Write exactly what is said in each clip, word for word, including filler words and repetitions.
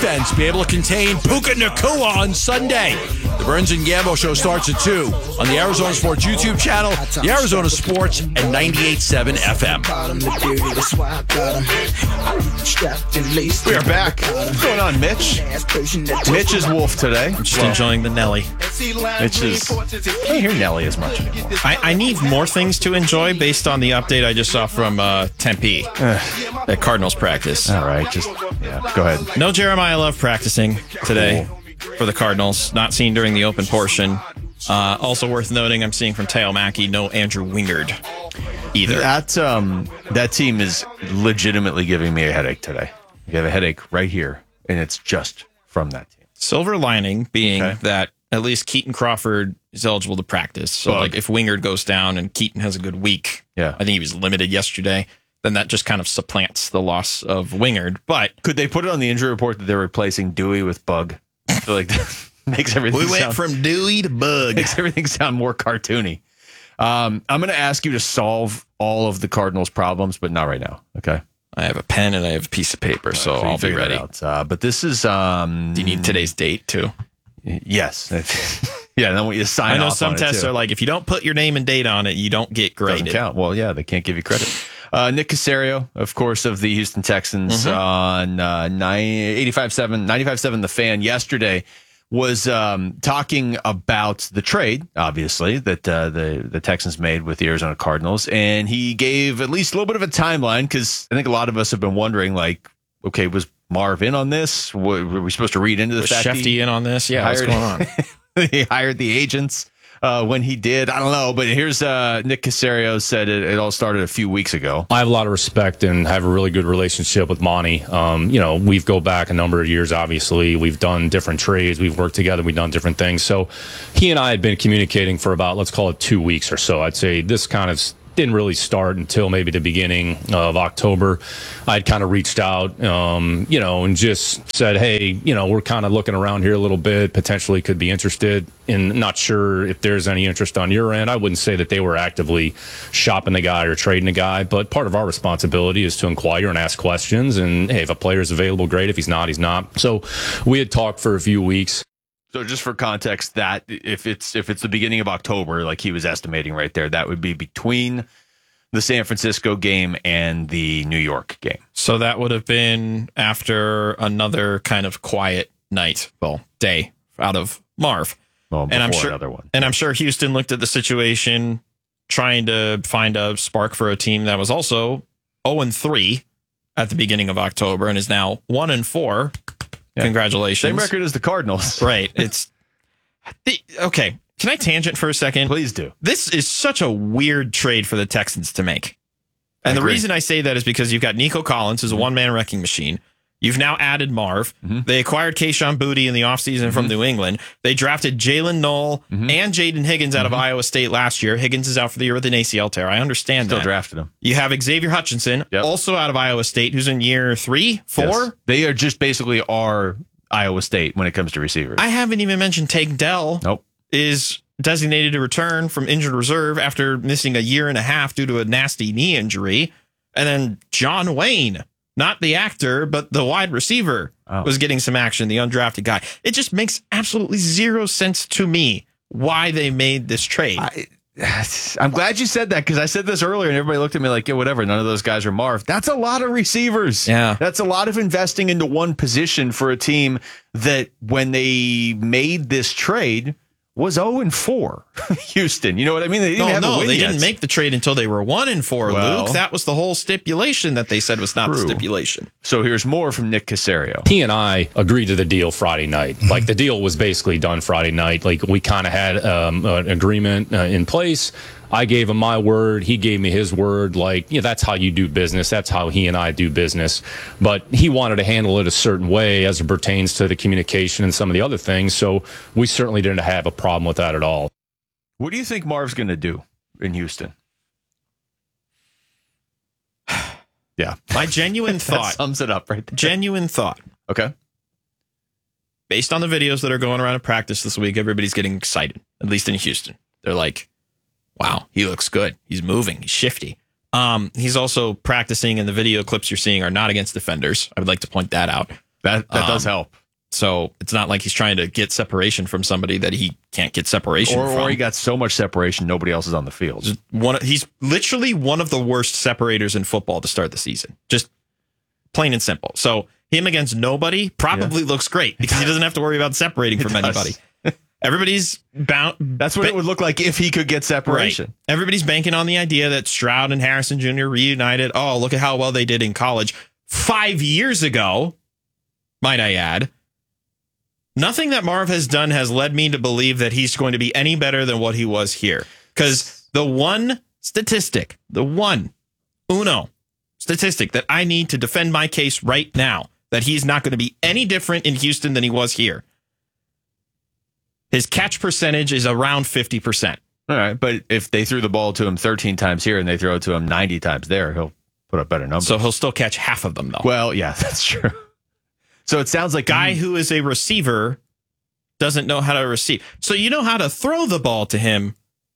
defense be able to contain Puka Nacua on Sunday? The Burns and Gambo show starts at two on the Arizona Sports YouTube channel, the Arizona Sports, and ninety-eight point seven F M. We are back. What's going on, Mitch? Mitch is Wolf today. I'm just well, enjoying the Nelly. Mitch is... I don't hear Nelly as much anymore. I, I need more things to enjoy based on the update I just saw from uh, Tempe at Cardinals practice. All right, just... Yeah, go ahead. No Jeremiah Love practicing today cool. for the Cardinals. Not seen during the open portion. Uh, also worth noting, I'm seeing from Teo Mackey, no Andrew Wingard either. That um, that team is legitimately giving me a headache today. You have a headache right here, and it's just from that team. Silver lining being okay. that at least Keaton Crawford is eligible to practice. So, Bug. like, if Wingard goes down and Keaton has a good week, yeah. I think he was limited yesterday, then that just kind of supplants the loss of Wingard. But could they put it on the injury report that they're replacing Dewey with Bug? I feel like that makes everything we went sound, from Dewey to Bug. Makes everything sound more cartoony. Um, I'm going to ask you to solve all of the Cardinals' problems, but not right now. Okay. I have a pen and I have a piece of paper, so, so I'll be ready. Uh, but this is... Um, Do you need today's date, too? Yes. Yeah, and then we you sign off. I know on some tests too. are like, if you don't put your name and date on it, you don't get graded. Doesn't count. Well, yeah, they can't give you credit. Uh, Nick Caserio, of course, of the Houston Texans mm-hmm. on uh, eighty-five seven, ninety-five seven The Fan yesterday was um, talking about the trade, obviously, that uh, the, the Texans made with the Arizona Cardinals. And he gave at least a little bit of a timeline because I think a lot of us have been wondering, like, okay, was Marv in on this? Were we supposed to read into the was fact Shefty in on this? Yeah, hired, what's going on? He hired the agents uh, when he did. I don't know, but here's uh, Nick Caserio said it, it all started a few weeks ago. I have a lot of respect and have a really good relationship with Monty. Um, you know, we've go back a number of years, obviously. We've done different trades. We've worked together. We've done different things. So he and I had been communicating for about, let's call it two weeks or so. I'd say this kind of didn't really start until maybe the beginning of October. I'd kind of reached out, um, you know, and just said, hey, you know, we're kind of looking around here a little bit, potentially could be interested in, not sure if there's any interest on your end. I wouldn't say that they were actively shopping the guy or trading the guy, but part of our responsibility is to inquire and ask questions. And hey, if a player is available, great. If he's not, he's not. So we had talked for a few weeks. So just for context, that if it's if it's the beginning of October, like he was estimating right there, that would be between the San Francisco game and the New York game. So that would have been after another kind of quiet night, well, day out of Marv. Well, and I'm sure another one. And I'm sure Houston looked at the situation, trying to find a spark for a team that was also oh and three at the beginning of October and is now one and four. Yeah. Congratulations. Same record as the Cardinals. Right. It's the, okay. Can I tangent for a second? Please do. This is such a weird trade for the Texans to make. And the reason I say that is because you've got Nico Collins, who's a one-man wrecking machine. You've now added Marv. Mm-hmm. They acquired Kayshon Boutte in the offseason mm-hmm. from New England. They drafted Jalen Knoll mm-hmm. and Jaden Higgins out mm-hmm. of Iowa State last year. Higgins is out for the year with an A C L tear. I understand Still that. Still drafted him. You have Xavier Hutchinson, yep. also out of Iowa State, who's in year three, four? Yes. They are just basically our Iowa State when it comes to receivers. I haven't even mentioned Tank Dell. Nope. Is designated to return from injured reserve after missing a year and a half due to a nasty knee injury. And then John Wayne, not the actor, but the wide receiver, oh. was getting some action, the undrafted guy. It just makes absolutely zero sense to me why they made this trade. I, I'm glad you said that because I said this earlier and everybody looked at me like, yeah, whatever. None of those guys are Marv. That's a lot of receivers. Yeah. That's a lot of investing into one position for a team that when they made this trade was oh and four. Houston. You know what I mean? They didn't no, have no, a win they yet. didn't make the trade until they were one and four, well, Luke. That was the whole stipulation that they said was not true. the stipulation. So here's more from Nick Caserio. He and I agreed to the deal Friday night. Like the deal was basically done Friday night. Like we kind of had um, an agreement uh, in place. I gave him my word. He gave me his word. Like, yeah, that's how you do business. That's how he and I do business. But he wanted to handle it a certain way as it pertains to the communication and some of the other things. So we certainly didn't have a problem with that at all. What do you think Marv's going to do in Houston? Yeah. My genuine thought. That sums it up right there. Genuine thought. Okay. Based on the videos that are going around in practice this week, everybody's getting excited, at least in Houston. They're like, wow, he looks good. He's moving. He's shifty. Um, he's also practicing, and the video clips you're seeing are not against defenders. I would like to point that out. That that um, does help. So it's not like he's trying to get separation from somebody that he can't get separation or, from. Or he got so much separation, nobody else is on the field. Just one, he's literally one of the worst separators in football to start the season. Just plain and simple. So him against nobody probably yeah. looks great because he doesn't have to worry about separating from anybody. Everybody's bound. That's what ba- it would look like if he could get separation. Right. Everybody's banking on the idea that Stroud and Harrison Junior reunited. Oh, look at how well they did in college. Five years ago, might I add, nothing that Marv has done has led me to believe that he's going to be any better than what he was here. Because the one statistic, the one, uno statistic that I need to defend my case right now, that he's not going to be any different in Houston than he was here. His catch percentage is around fifty percent. All right, but if they threw the ball to him thirteen times here and they throw it to him ninety times there, he'll put up better numbers. So he'll still catch half of them, though. Well, yeah, that's true. So it sounds like guy who is a receiver doesn't know how to receive. So you know how to throw the ball to him.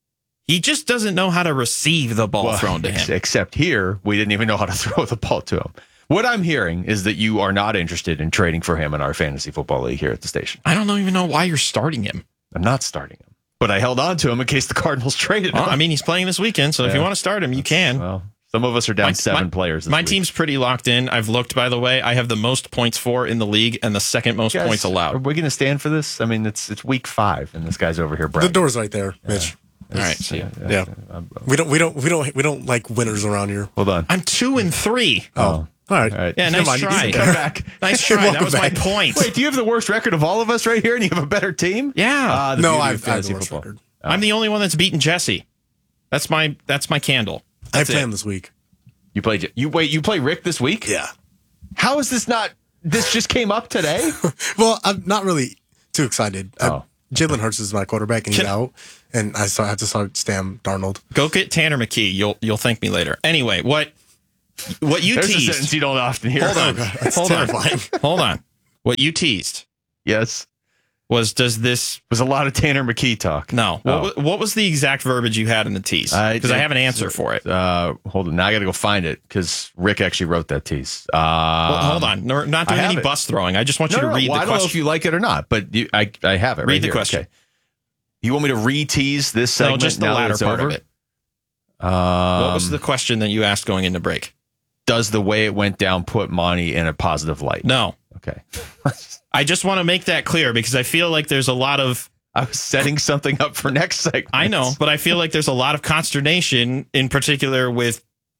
He just doesn't know how to receive the ball well, thrown to him. Except here, we didn't even know how to throw the ball to him. What I'm hearing is that you are not interested in trading for him in our fantasy football league here at the station. I don't even know why you're starting him. I'm not starting him, but I held on to him in case the Cardinals traded him. Well, I mean, he's playing this weekend, so yeah. if you want to start him, you can. Well, some of us are down my, seven my, players. This my week. team's pretty locked in. I've looked, by the way. I have the most points for in the league and the second most guys, points allowed. Are we going to stand for this? I mean, it's it's week five, and this guy's over here bragging. The door's right there, Mitch. Yeah. All right. So, yeah, yeah. yeah. we don't we don't we don't we don't like winners around here. Hold on. I'm two and three. Oh. oh. All right. All right. Yeah, nice try. Come back. Nice try. That was back. my point. Wait, do you have the worst record of all of us right here, and you have a better team? Yeah. Uh, no, I've had the worst football. record. Oh. I'm the only one that's beaten Jesse. That's my that's my candle. That's I play him this week. You play you wait. You play Rick this week? Yeah. How is this not? This just came up today. Well, I'm not really too excited. Oh. Jalen Hurts is my quarterback, and he's Can, out, and I still have to start Sam Darnold. Go get Tanner McKee. You'll you'll thank me later. Anyway, what what you There's teased? A sentence you don't often hear. Hold on. That's Hold terrifying. on. Hold on. What you teased? Yes. Was does this was a lot of Tanner McKee talk? No. Oh. What, what was the exact verbiage you had in the tease? Because I, I have an answer for it. Uh, hold on. Now I got to go find it because Rick actually wrote that tease. Um, well, hold on. No, not doing any it. bus throwing. I just want you no, to no, read well, the I question. don't know if you like it or not, but you, I I have it. Read right the here. question. Okay. You want me to re-tease this segment? No, just the now latter part over? of it. Um, what was the question that you asked going into break? Does the way it went down put Monty in a positive light? No. Okay. I just want to make that clear because I feel like there's a lot of... I was setting something up for next segment. I know, but I feel like there's a lot of consternation, in particular with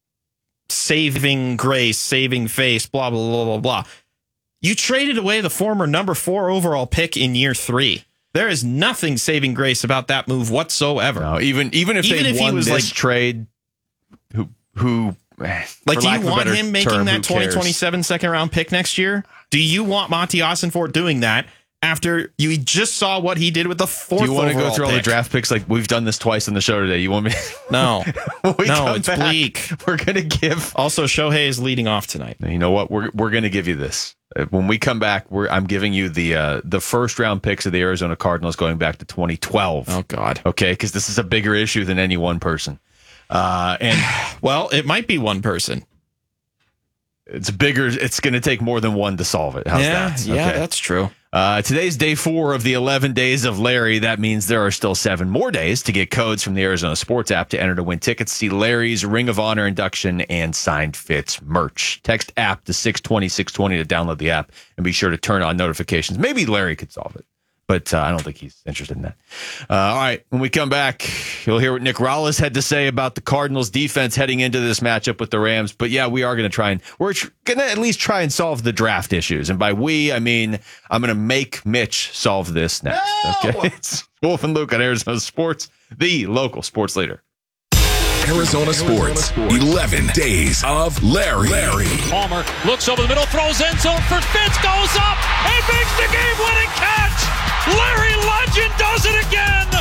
saving grace, saving face, blah, blah, blah, blah, blah. You traded away the former number four overall pick in year three. There is nothing saving grace about that move whatsoever. No, even even if even they if won he was this like, trade, who who like, do you want him making term, that twenty twenty-seven second round pick next year? Do you want Monty Ossenfort doing that after you just saw what he did with the fourth? Do you want to go through pick? all the draft picks? Like we've done this twice on the show today. You want me? No, we no, it's back, bleak. We're gonna give. Also, Shohei is leading off tonight. You know what? We're we're gonna give you this. When we come back, we're, I'm giving you the uh, the first round picks of the Arizona Cardinals going back to twenty twelve. Oh, God. Okay, because this is a bigger issue than any one person. Uh, and well, it might be one person. It's bigger. It's going to take more than one to solve it. How's yeah, that? Yeah, okay. that's true. Uh, today's day four of the eleven days of Larry. That means there are still seven more days to get codes from the Arizona Sports app to enter to win tickets, see Larry's Ring of Honor induction, and Signed Fits merch. Text app to six twenty, six twenty to download the app, and be sure to turn on notifications. Maybe Larry could solve it, but uh, I don't think he's interested in that. Uh, all right, when we come back, you'll hear what Nick Rallis had to say about the Cardinals defense heading into this matchup with the Rams. But yeah, we are going to try and we're tr- going to at least try and solve the draft issues. And by we, I mean I'm going to make Mitch solve this next. No! Okay, it's Wolf and Luke on Arizona Sports, the local sports leader. Arizona Sports, eleven days of Larry. Larry. Palmer looks over the middle, throws end zone for Fitz, goes up and makes the game-winning catch. Larry Legend does it again.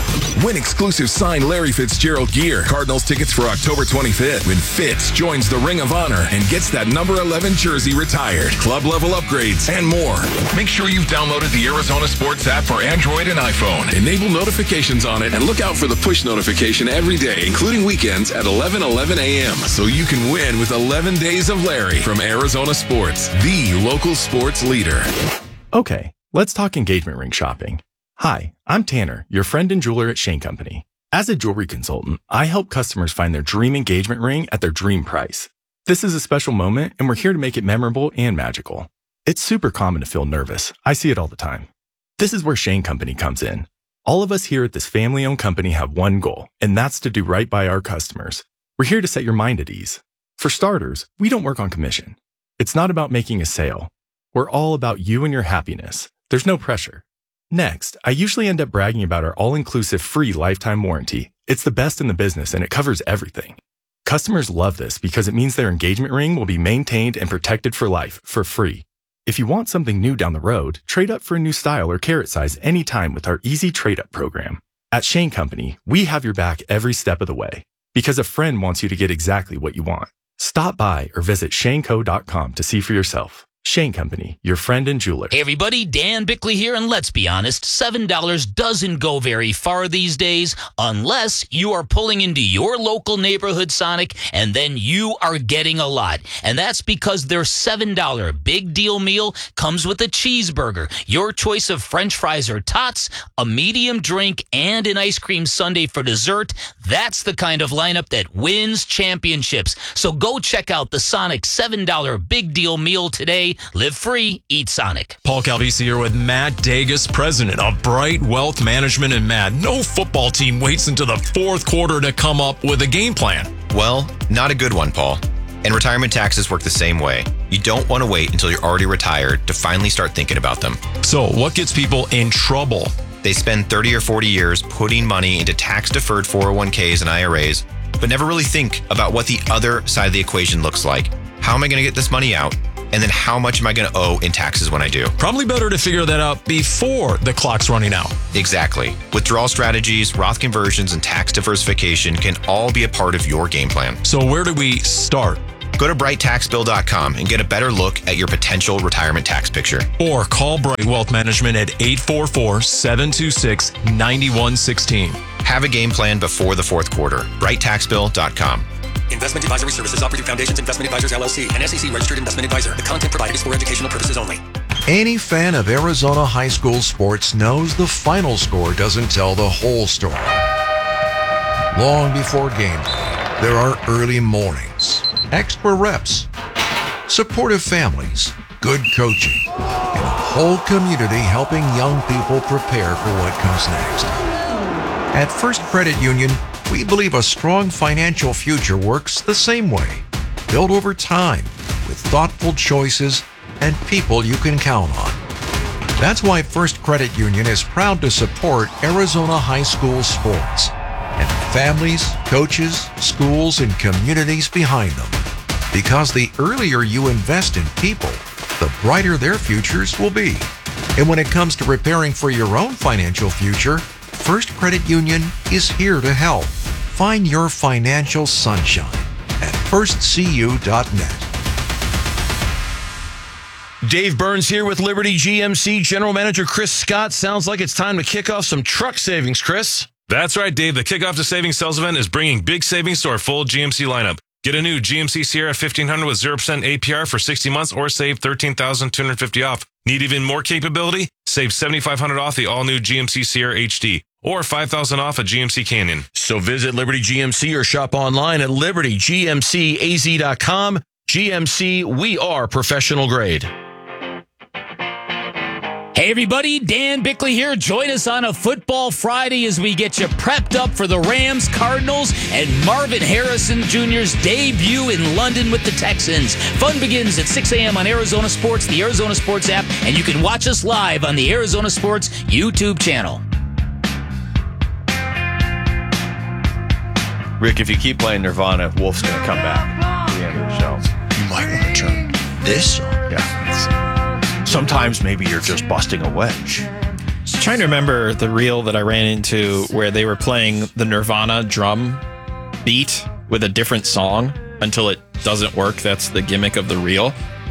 Win exclusive signed Larry Fitzgerald gear, Cardinals tickets for October twenty-fifth, when Fitz joins the Ring of Honor and gets that number eleven jersey retired, club level upgrades, and more. Make sure you've downloaded the Arizona Sports app for Android and iPhone. Enable notifications on it and look out for the push notification every day, including weekends at eleven eleven a.m. so you can win with eleven days of Larry from Arizona Sports, the local sports leader. Okay, let's talk engagement ring shopping. Hi, I'm Tanner, your friend and jeweler at Shane Company. As a jewelry consultant, I help customers find their dream engagement ring at their dream price. This is a special moment, and we're here to make it memorable and magical. It's super common to feel nervous. I see it all the time. This is where Shane Company comes in. All of us here at this family-owned company have one goal, and that's to do right by our customers. We're here to set your mind at ease. For starters, we don't work on commission. It's not about making a sale. We're all about you and your happiness. There's no pressure. Next, I usually end up bragging about our all-inclusive free lifetime warranty. It's the best in the business and it covers everything. Customers love this because it means their engagement ring will be maintained and protected for life, for free. If you want something new down the road, trade up for a new style or carat size anytime with our easy trade-up program. At Shane Company, we have your back every step of the way because a friend wants you to get exactly what you want. Stop by or visit shane co dot com to see for yourself. Shane Company, your friend and jeweler. Hey everybody, Dan Bickley here, and let's be honest, seven dollars doesn't go very far these days unless you are pulling into your local neighborhood Sonic and then you are getting a lot. And that's because their seven dollar big deal meal comes with a cheeseburger, your choice of french fries or tots, a medium drink, and an ice cream sundae for dessert. That's the kind of lineup that wins championships. So go check out the Sonic seven dollar big deal meal today. Live free, eat Sonic. Paul Calvisi here with Matt Dagus, president of Bright Wealth Management. And Matt, no football team waits until the fourth quarter to come up with a game plan. Well, not a good one, Paul. And retirement taxes work the same way. You don't want to wait until you're already retired to finally start thinking about them. So what gets people in trouble? They spend thirty or forty years putting money into tax-deferred four oh one k's and I R As, but never really think about what the other side of the equation looks like. How am I going to get this money out? And then how much am I going to owe in taxes when I do? Probably better to figure that out before the clock's running out. Exactly. Withdrawal strategies, Roth conversions, and tax diversification can all be a part of your game plan. So where do we start? Go to bright tax bill dot com and get a better look at your potential retirement tax picture. Or call Bright Wealth Management at eight four four, seven two six, nine one one six. Have a game plan before the fourth quarter. bright tax bill dot com. Investment Advisory Services offered through Foundations Investment Advisors, L L C, an S E C registered investment advisor. The content provided is for educational purposes only. Any fan of Arizona high school sports knows the final score doesn't tell the whole story. Long before game day, there are early mornings, extra reps, supportive families, good coaching, and a whole community helping young people prepare for what comes next. At First Credit Union, we believe a strong financial future works the same way, built over time with thoughtful choices and people you can count on. That's why First Credit Union is proud to support Arizona high school sports and the families, coaches, schools, and communities behind them. Because the earlier you invest in people, the brighter their futures will be. And when it comes to preparing for your own financial future, First Credit Union is here to help. Find your financial sunshine at first c u dot net. Dave Burns here with Liberty G M C General Manager Chris Scott. Sounds like it's time to kick off some truck savings, Chris. That's right, Dave. The Kickoff to Savings sales event is bringing big savings to our full G M C lineup. Get a new G M C Sierra fifteen hundred with zero percent A P R for sixty months or save thirteen thousand two hundred fifty dollars off. Need even more capability? Save seventy-five hundred dollars off the all-new G M C Sierra H D or five thousand dollars off a G M C Canyon. So visit Liberty G M C or shop online at liberty g m c a z dot com. G M C, we are professional grade. Hey everybody, Dan Bickley here. Join us on a Football Friday as we get you prepped up for the Rams, Cardinals, and Marvin Harrison Junior's debut in London with the Texans. Fun begins at six a.m. on Arizona Sports, the Arizona Sports app, and you can watch us live on the Arizona Sports YouTube channel. Rick, if you keep playing Nirvana, Wolf's going to come back at the end of the show. You might want to turn this on. Yeah. Sometimes maybe you're just busting a wedge. trying to remember the reel that I ran into where they were playing the Nirvana drum beat with a different song until it doesn't work. That's the gimmick of the reel.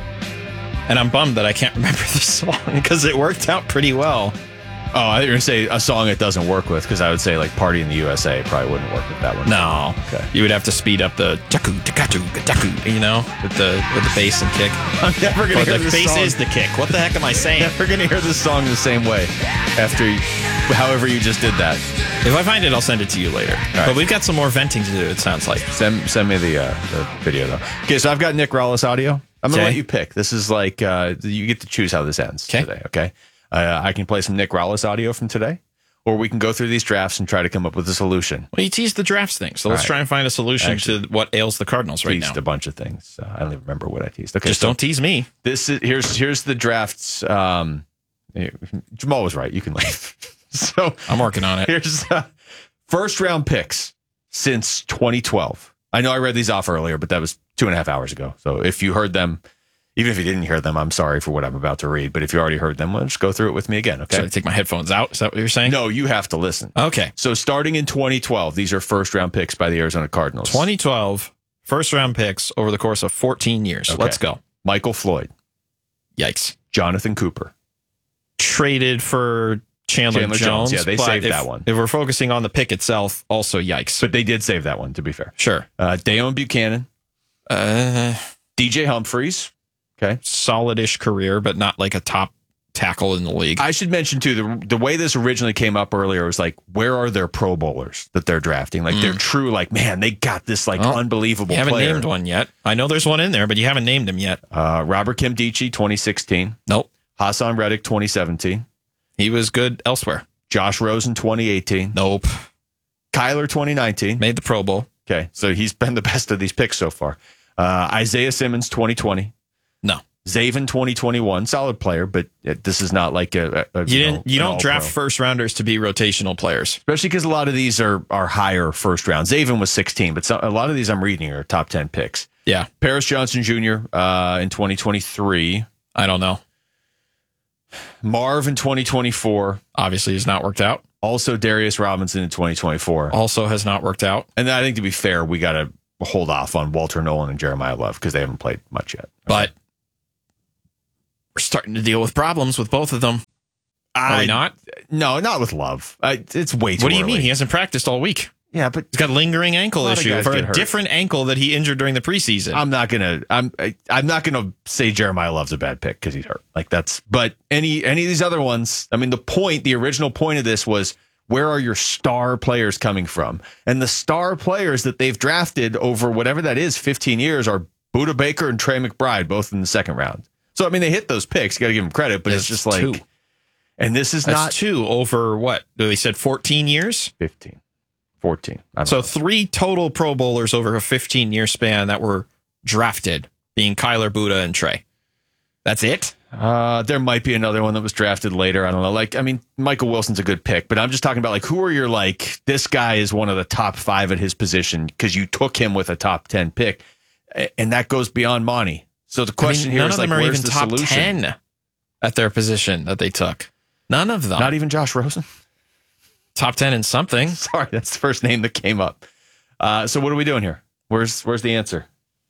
And I'm bummed that I can't remember the song because it worked out pretty well. Oh, I thought you were going to say a song it doesn't work with, because I would say like Party in the U S A probably wouldn't work with that one. No. Okay. You would have to speed up the taku, takatu, taku, you know, with the with the bass and kick. I'm never going to hear the this bass song. is the kick. What the heck am I saying? Never going to hear this song the same way after you, however you just did that. If I find it, I'll send it to you later. right. But we've got some more venting to do, it sounds like. Send send me the uh, the video though. Okay, so I've got Nick Rallis audio. I'm going to Okay. let you pick. This is like uh, you get to choose how this ends Okay. today. Okay, uh, I can play some Nick Rallis audio from today, or we can go through these drafts and try to come up with a solution. Well, you teased the drafts thing, so let's All right. try and find a solution Actually, to what ails the Cardinals right Teased now. a bunch of things. Uh, I don't even remember what I teased. Okay, Just so don't tease me. This is here's here's the drafts. Um, Jamal was right. You can leave. So I'm working on it. Here's uh, first round picks since twenty twelve. I know I read these off earlier, but that was two and a half hours ago. So if you heard them, even if you didn't hear them, I'm sorry for what I'm about to read. But if you already heard them, well, just go through it with me again. Okay. Should I take my headphones out? Is that what you're saying? No, you have to listen. Okay. So starting in twenty twelve, these are first round picks by the Arizona Cardinals. twenty twelve, first round picks over the course of fourteen years. Okay. Let's go. Michael Floyd, Yikes. Jonathan Cooper. Traded for Chandler, Chandler Jones. Jones, yeah, they but saved if, that one. If we're focusing on the pick itself, also yikes. But they did save that one, to be fair. Sure. Uh, Dayon Buchanan, Uh, D J Humphries. Okay. Solid-ish career, but not like a top tackle in the league. I should mention, too, the, the way this originally came up earlier was like, where are their Pro Bowlers that they're drafting? Like, Mm. they're true, like, man, they got this, like, Well, unbelievable You haven't player. named one yet. I know there's one in there, but you haven't named him yet. Uh, Robert Kimdichie, twenty sixteen. Nope. Hassan Reddick, twenty seventeen. He was good elsewhere. Josh Rosen, twenty eighteen. Nope. Kyler, twenty nineteen. Made the Pro Bowl. Okay, so he's been the best of these picks so far. Uh, Isaiah Simmons, twenty twenty. No. Zaven, twenty twenty-one. Solid player, but it, this is not like a... a You know, didn't. You an don't draft all-pro. first rounders to be rotational players. Especially because a lot of these are are higher first round. Zaven was sixteen, but some, a lot of these I'm reading are top ten picks. Yeah. Paris Johnson Junior uh, in twenty twenty-three. I don't know. Marv in twenty twenty-four. Obviously, has not worked out. Also, Darius Robinson in twenty twenty-four. Also has not worked out. And I think, to be fair, we got to hold off on Walter Nolan and Jeremiah Love because they haven't played much yet. But we're starting to deal with problems with both of them. Are I, we not? No, not with Love. I, it's way too What do you early. mean? He hasn't practiced all week. Yeah, but He's got a lingering ankle A lot of issue guys for get a hurt. different ankle that he injured during the preseason. I'm not gonna. I'm. I, I'm not gonna say Jeremiah Love's a bad pick because he's hurt. Like that's. But any any of these other ones. I mean, the point, the original point of this was, where are your star players coming from? And the star players that they've drafted over whatever that is, fifteen years, are Buda Baker and Trey McBride, both in the second round. So I mean, they hit those picks. You got to give them credit, but it's That's just like. two. And this is That's not two over what? They said fourteen years? fifteen, fourteen. I don't So know. three total Pro Bowlers over a fifteen-year span that were drafted, being Kyler, Buda, and Trey. That's it? Uh, there might be another one that was drafted later. I don't know. Like, I mean, Michael Wilson's a good pick, but I'm just talking about like, who are your like, this guy is one of the top five at his position because you took him with a top ten pick, A- and that goes beyond Monty. So the question I mean, here none is of like, them are where's even the top solution? ten at their position that they took. None of them. Not even Josh Rosen. top ten in something. Sorry, that's the first name that came up. Uh, so what are we doing here? Where's where's the answer?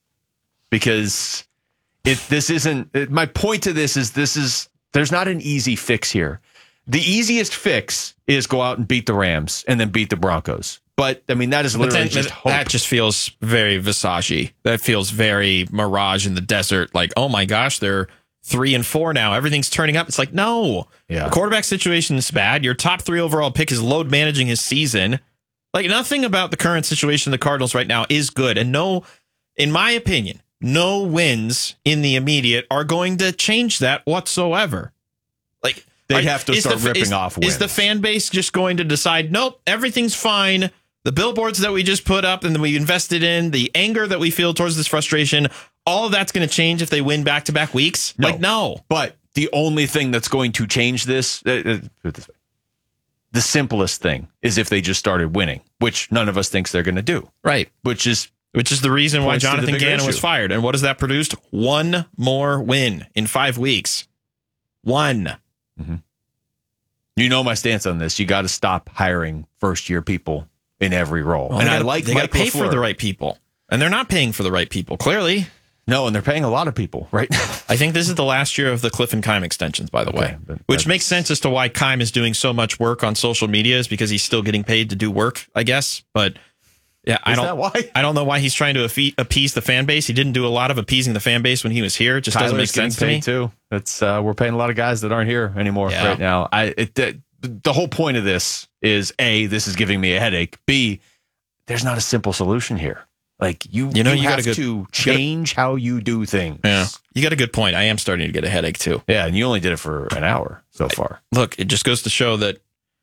Because it this isn't it, my point to this is this is there's not an easy fix here. The easiest fix is go out and beat the Rams and then beat the Broncos. But I mean that is But literally then, just hope. that just feels very Visage. That feels very Mirage in the desert. Like, oh my gosh, they're three and four now. Everything's turning up. It's like, no. Yeah. The quarterback situation is bad. Your top three overall pick is load managing his season. Like, nothing about the current situation of the Cardinals right now is good. And no, in my opinion, no wins in the immediate are going to change that whatsoever. Like, They'd are- have to is start the- ripping is- off Is the wins. fan base just going to decide, nope, everything's fine? The billboards that we just put up and that we invested in, the anger that we feel towards this frustration, all of that's going to change if they win back-to-back weeks? No. Like, no. But the only thing that's going to change this, uh, uh, put it this way, the simplest thing is if they just started winning, which none of us thinks they're going to do. Right. Which is Which is the reason why Points to the Jonathan bigger Gannon was issue. fired. And what has that produced? One more win in five weeks. One. Mhm. You know my stance on this. You got to stop hiring first-year people in every role. Well, and gotta, I like they got to pay LaFleur. for the right people, and they're not paying for the right people. Clearly, no, and they're paying a lot of people right now. I think this is the last year of the Cliff and Keim extensions, by the Okay, way, but which makes sense as to why Keim is doing so much work on social media, is because he's still getting paid to do work, I guess. But yeah, I Is don't. that why? I don't know why he's trying to appe- appease the fan base. He didn't do a lot of appeasing the fan base when he was here. It just doesn't make Tyler's sense to getting me. paid too. It's uh, we're paying a lot of guys that aren't here anymore Yeah. right now. I it, the, the whole point of this is A, this is giving me a headache. B, there's not a simple solution here. Like you, You know, you have got a good- to change how you do things. Yeah, you got a good point. I am starting to get a headache too. Yeah, and you only did it for an hour so far. Look, it just goes to show that,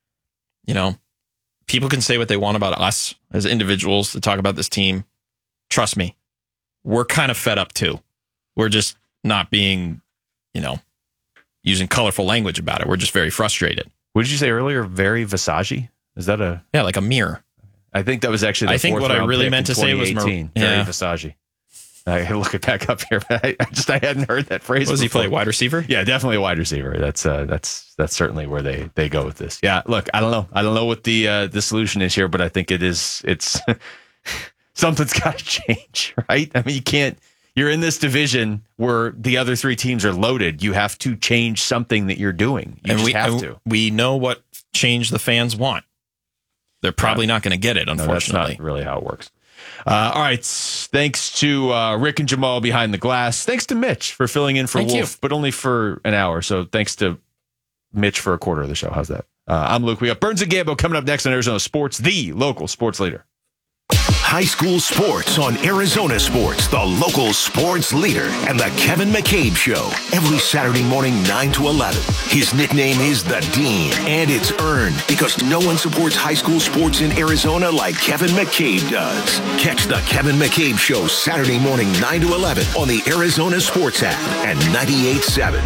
you know, people can say what they want about us as individuals to talk about this team. Trust me, we're kind of fed up too. We're just not being, you know, using colorful language about it. We're just very frustrated. What did you say earlier? Very Visagi? Is that a Yeah, like a mirror. I think that was actually the I think fourth what I round really pick meant in to say was twenty Mar- eighteen. Very yeah. Visagi. I gotta look it back up here, but I, I just I hadn't heard that phrase. What does he before. play? Wide receiver? Yeah, definitely a wide receiver. That's uh, that's that's certainly where they they go with this. Yeah, look, I don't know, I don't know what the uh, the solution is here, but I think it is it's something's got to change, right? I mean, you can't. You're in this division where the other three teams are loaded. You have to change something that you're doing. You and just we have and to. We know what change the fans want. They're probably not going to get it, No, that's unfortunately. not really how it works. Uh, all right. Thanks to uh, Rick and Jamal behind the glass. Thanks to Mitch for filling in for Thank Wolf, you. but only for an hour. So thanks to Mitch for a quarter of the show. How's that? Uh, I'm Luke. We got Burns and Gambo coming up next on Arizona Sports, the local sports leader. High school sports on Arizona Sports, the local sports leader, and the Kevin McCabe Show. Every Saturday morning, nine to eleven. His nickname is The Dean, and it's earned because no one supports high school sports in Arizona like Kevin McCabe does. Catch the Kevin McCabe Show Saturday morning, nine to eleven on the Arizona Sports app and ninety-eight point seven.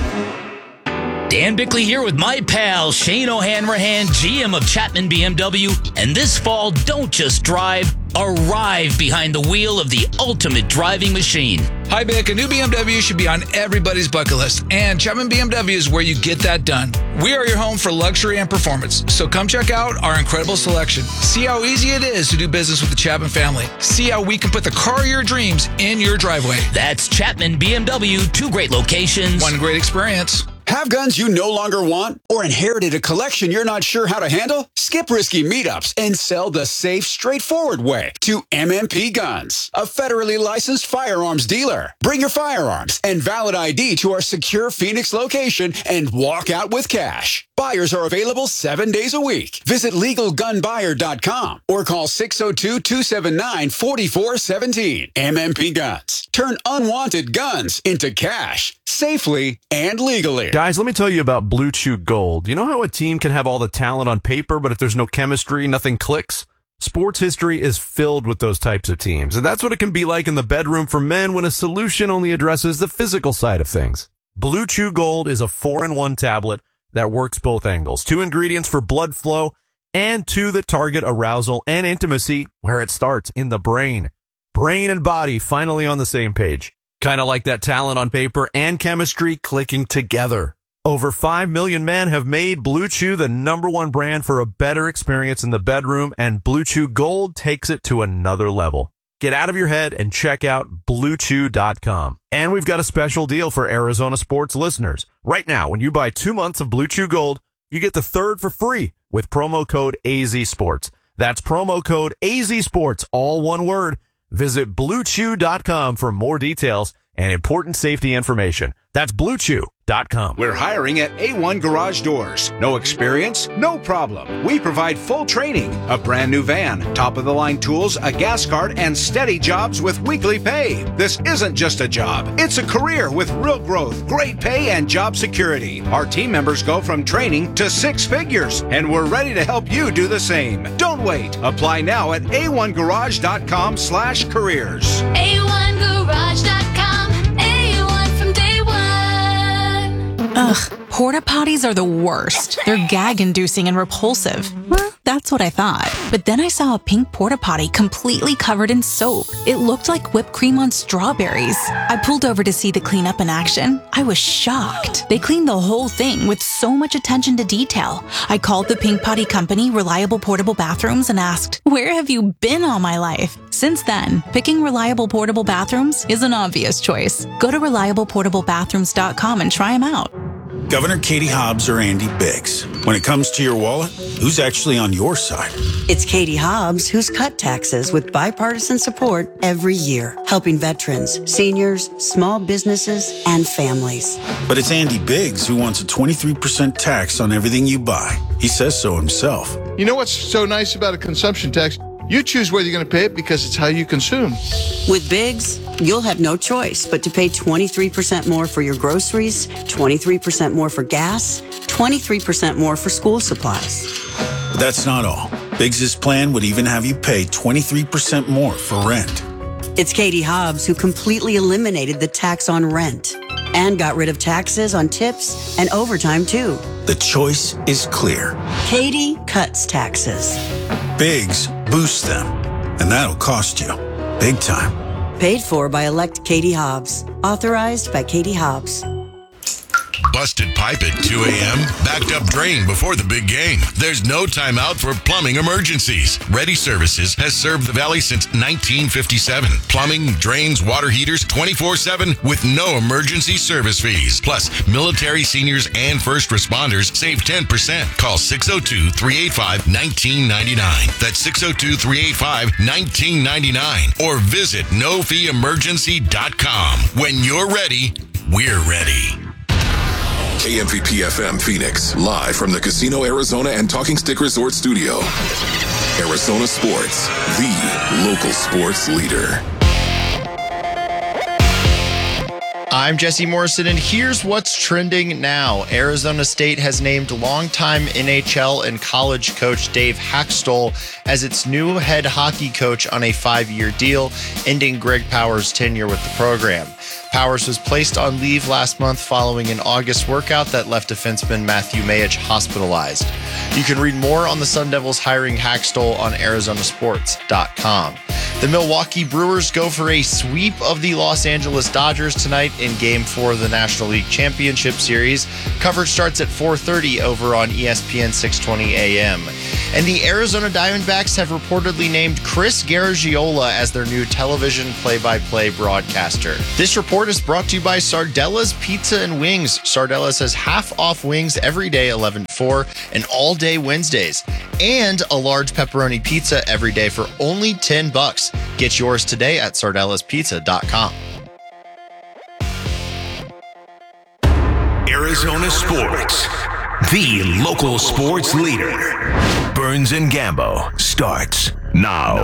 Dan Bickley here with my pal Shane O'Hanrahan, G M of Chapman B M W. And this fall, don't just drive, arrive behind the wheel of the ultimate driving machine. Hi, Bick. A new B M W should be on everybody's bucket list, and Chapman B M W is where you get that done. We are your home for luxury and performance, so come check out our incredible selection. See how easy it is to do business with the Chapman family. See how we can put the car of your dreams in your driveway. That's Chapman B M W, two great locations. One great experience. Have guns you no longer want or inherited a collection you're not sure how to handle? Skip risky meetups and sell the safe, straightforward way to M M P Guns, a federally licensed firearms dealer. Bring your firearms and valid I D to our secure Phoenix location and walk out with cash. Buyers are available seven days a week. Visit legal gun buyer dot com or call six oh two, two seven nine, four four one seven. M M P Guns. Turn unwanted guns into cash safely and legally. Guys, let me tell you about Blue Chew Gold. You know how a team can have all the talent on paper, but if there's no chemistry, nothing clicks? Sports history is filled with those types of teams, and that's what it can be like in the bedroom for men when a solution only addresses the physical side of things. Blue Chew Gold is a four in one tablet that works both angles. Two ingredients for blood flow and two that target arousal and intimacy where it starts, in the brain. Brain and body finally on the same page. Kind of like that talent on paper and chemistry clicking together. Over five million men have made Blue Chew the number one brand for a better experience in the bedroom, and Blue Chew Gold takes it to another level. Get out of your head and check out blue chew dot com. And we've got a special deal for Arizona Sports listeners. Right now, when you buy two months of Blue Chew Gold, you get the third for free with promo code A Z Sports. That's promo code A Z Sports, all one word. Visit blue chew dot com for more details and important safety information. That's blue chew dot com. We're hiring at A one Garage Doors. No experience? No problem. We provide full training, a brand new van, top-of-the-line tools, a gas card, and steady jobs with weekly pay. This isn't just a job. It's a career with real growth, great pay, and job security. Our team members go from training to six figures, and we're ready to help you do the same. Don't wait. Apply now at A one garage dot com slash careers. A one garage dot com. Ugh, porta potties are the worst. They're gag-inducing and repulsive. That's what I thought. But then I saw a pink porta potty completely covered in soap. It looked like whipped cream on strawberries. I pulled over to see the cleanup in action. I was shocked. They cleaned the whole thing with so much attention to detail. I called the Pink Potty Company, Reliable Portable Bathrooms, and asked, "Where have you been all my life?" Since then, picking Reliable Portable Bathrooms is an obvious choice. Go to reliable portable bathrooms dot com and try them out. Governor Katie Hobbs or Andy Biggs. When it comes to your wallet, who's actually on your side? It's Katie Hobbs who's cut taxes with bipartisan support every year, helping veterans, seniors, small businesses, and families. But it's Andy Biggs who wants a twenty-three percent tax on everything you buy. He says so himself. You know what's so nice about a consumption tax? You choose whether you're going to pay it because it's how you consume. With Biggs, you'll have no choice but to pay twenty-three percent more for your groceries, twenty-three percent more for gas, twenty-three percent more for school supplies. But that's not all. Biggs's plan would even have you pay twenty-three percent more for rent. It's Katie Hobbs who completely eliminated the tax on rent and got rid of taxes on tips and overtime too. The choice is clear. Katie cuts taxes. Biggs boosts them, and that'll cost you big time. Paid for by elect Katie Hobbs. Authorized by Katie Hobbs. Busted pipe at two a.m., backed up drain before the big game. There's no timeout for plumbing emergencies. Ready Services has served the Valley since nineteen fifty-seven. Plumbing, drains, water heaters, twenty-four seven with no emergency service fees. Plus, military, seniors, and first responders save ten percent. Call six oh two, three eight five, one nine nine nine. That's six oh two, three eight five, one nine nine nine. Or visit no fee emergency dot com. When you're ready, we're ready. K M V P F M Phoenix, live from the Casino Arizona and Talking Stick Resort Studio. Arizona Sports, the local sports leader. I'm Jesse Morrison, and here's what's trending now. Arizona State has named longtime N H L and college coach Dave Haxtell as its new head hockey coach on a five-year deal, ending Greg Powers' tenure with the program. Powers was placed on leave last month following an August workout that left defenseman Matthew Mayich hospitalized. You can read more on the Sun Devils hiring Haxtell on Arizona Sports dot com. The Milwaukee Brewers go for a sweep of the Los Angeles Dodgers tonight in Game four of the National League Championship Series. Coverage starts at four thirty over on E S P N six twenty A M. And the Arizona Diamondbacks have reportedly named Chris Garagiola as their new television play-by-play broadcaster. This report is brought to you by Sardella's Pizza and Wings. Sardella's has half-off wings every day, eleven to four, and all-day Wednesdays. And a large pepperoni pizza every day for only ten bucks. Get yours today at sardellas pizza dot com. Arizona Sports, the local sports leader. Burns and Gambo starts now.